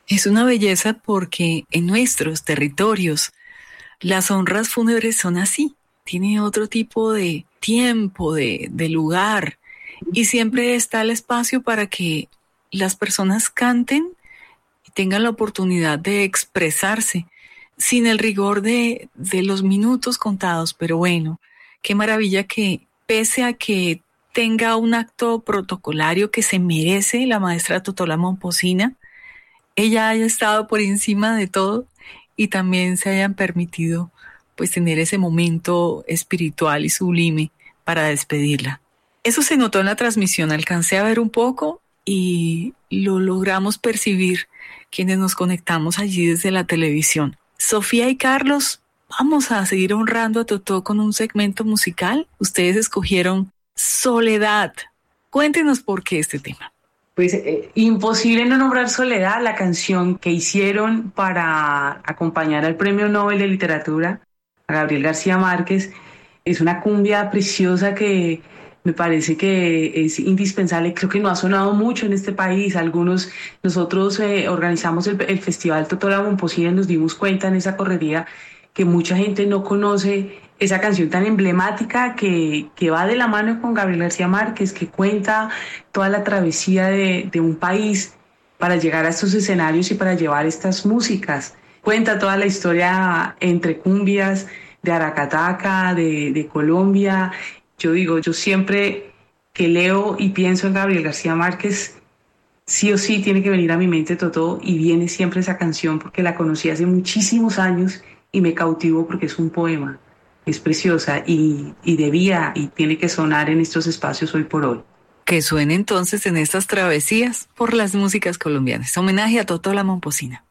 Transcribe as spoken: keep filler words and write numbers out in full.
Es una belleza porque en nuestros territorios las honras fúnebres son así. Tiene otro tipo de tiempo, de, de lugar, y siempre está el espacio para que las personas canten y tengan la oportunidad de expresarse sin el rigor de, de los minutos contados. Pero bueno, qué maravilla que pese a que tenga un acto protocolario que se merece la maestra Totola Momposina, ella haya estado por encima de todo y también se hayan permitido pues tener ese momento espiritual y sublime para despedirla. Eso se notó en la transmisión, alcancé a ver un poco y lo logramos percibir quienes nos conectamos allí desde la televisión. Sofía y Carlos, vamos a seguir honrando a Totó con un segmento musical. Ustedes escogieron Soledad. Cuéntenos por qué este tema. Pues eh, imposible no nombrar Soledad, la canción que hicieron para acompañar al Premio Nobel de Literatura, a Gabriel García Márquez. Es una cumbia preciosa que me parece que es indispensable. Creo que no ha sonado mucho en este país. Algunos, nosotros eh, organizamos el, el Festival Totola Momposina y nos dimos cuenta en esa correría que mucha gente no conoce esa canción tan emblemática que, que va de la mano con Gabriel García Márquez, que cuenta toda la travesía de, de un país para llegar a estos escenarios y para llevar estas músicas. Cuenta toda la historia entre cumbias de Aracataca, de, de Colombia. Yo digo, yo siempre que leo y pienso en Gabriel García Márquez, sí o sí tiene que venir a mi mente Totó, y viene siempre esa canción porque la conocí hace muchísimos años y me cautivó porque es un poema. Es preciosa y, y debía y tiene que sonar en estos espacios hoy por hoy. Que suene entonces en estas travesías por las músicas colombianas. Homenaje a Totola Momposina.